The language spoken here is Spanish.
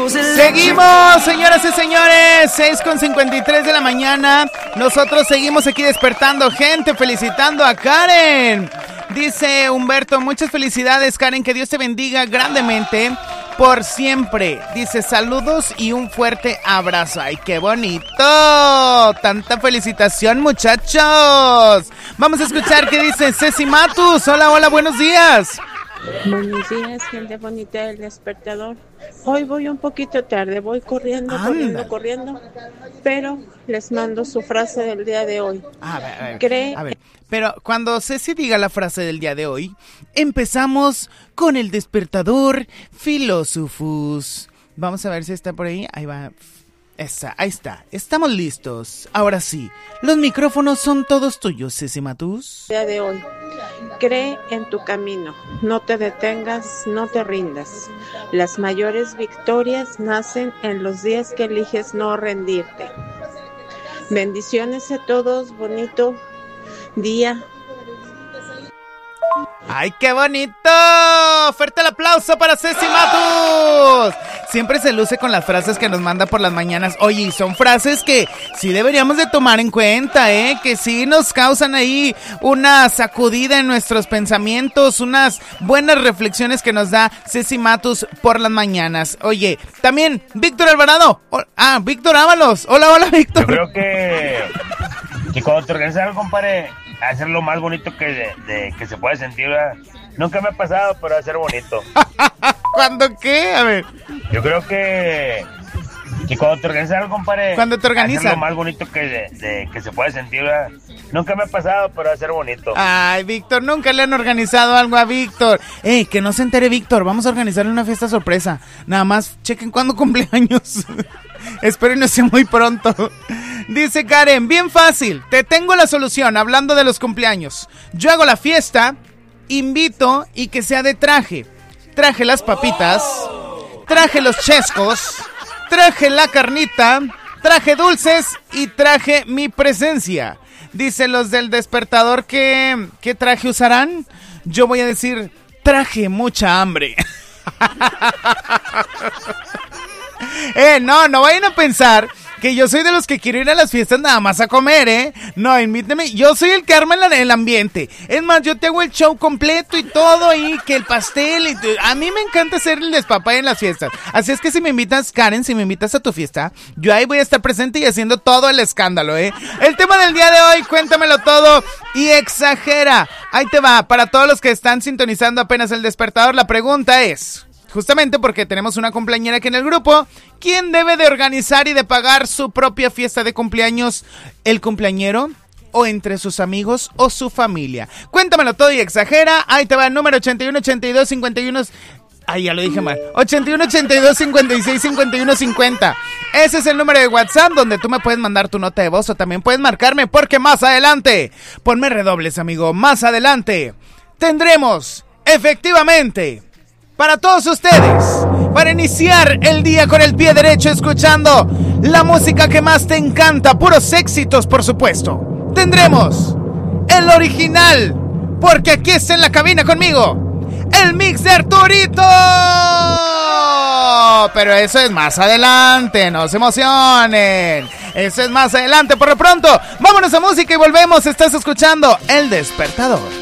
Seguimos, señoras y señores, 6:53 de la mañana. Nosotros seguimos aquí despertando gente, felicitando a Karen. Dice Humberto, muchas felicidades, Karen, que Dios te bendiga grandemente por siempre. Dice, saludos y un fuerte abrazo. ¡Ay, qué bonito! Tanta felicitación, muchachos. Vamos a escuchar qué dice Ceci Matus. Hola, hola, buenos días. Buenos días, gente bonita del despertador. Hoy voy un poquito tarde, voy corriendo, pero les mando su frase del día de hoy. A ver. Pero cuando Ceci diga la frase del día de hoy, empezamos con el despertador Filósofos. Vamos a ver si está por ahí. Ahí va. Ahí está. Estamos listos. Ahora sí, los micrófonos son todos tuyos, Ceci Matus. El día de hoy, cree en tu camino. No te detengas, no te rindas. Las mayores victorias nacen en los días que eliges no rendirte. Bendiciones a todos, bonito día. ¡Ay, qué bonito! ¡Fuerte el aplauso para Ceci Matus! Siempre se luce con las frases que nos manda por las mañanas. Oye, son frases que sí deberíamos de tomar en cuenta, que sí nos causan ahí una sacudida en nuestros pensamientos, unas buenas reflexiones que nos da Ceci Matus por las mañanas. Oye, también Víctor Alvarado. Víctor Ábalos. Hola, hola, Víctor. Yo creo que cuando te organizas algo, compadre, hacer lo más bonito que se puede sentir, ¿verdad? Nunca me ha pasado, pero va a ser bonito. ¿Cuándo qué? A ver. Yo creo que cuando te organizas algo, compadre, cuando te organizas, hacer lo más bonito que se puede sentir, ¿verdad? Nunca me ha pasado, pero va a ser bonito. Ay, Víctor, nunca le han organizado algo a Víctor. Que no se entere Víctor, vamos a organizarle una fiesta sorpresa. Nada más, chequen cuándo cumpleaños. Espero no sea muy pronto. Dice Karen, bien fácil, te tengo la solución, hablando de los cumpleaños. Yo hago la fiesta, invito y que sea de traje. Traje las papitas, traje los chescos, traje la carnita, traje dulces y traje mi presencia. Dicen los del despertador que ¿qué traje usarán? Yo voy a decir, traje mucha hambre. No vayan a pensar que yo soy de los que quiero ir a las fiestas nada más a comer, No, invíteme, yo soy el que arma el ambiente. Es más, yo te hago el show completo y todo ahí, que el pastel a mí me encanta hacer el despapalle en las fiestas. Así es que si me invitas, Karen, si me invitas a tu fiesta, yo ahí voy a estar presente y haciendo todo el escándalo, El tema del día de hoy, cuéntamelo todo y exagera. Ahí te va, para todos los que están sintonizando apenas el despertador, la pregunta es... Justamente porque tenemos una cumpleañera aquí en el grupo. ¿Quién debe de organizar y de pagar su propia fiesta de cumpleaños? ¿El cumpleañero? ¿O entre sus amigos o su familia? Cuéntamelo todo y exagera. Ahí te va el número 81 82 51. Ay, ya lo dije mal. 81 82 56 51 50. Ese es el número de WhatsApp donde tú me puedes mandar tu nota de voz o también puedes marcarme porque más adelante, ponme redobles, amigo, más adelante tendremos efectivamente para todos ustedes, para iniciar el día con el pie derecho escuchando la música que más te encanta, puros éxitos por supuesto. Tendremos el original, porque aquí está en la cabina conmigo, el mix de Arturito. Pero eso es más adelante, no se emocionen. Eso es más adelante, por lo pronto, vámonos a música y volvemos. Estás escuchando El Despertador.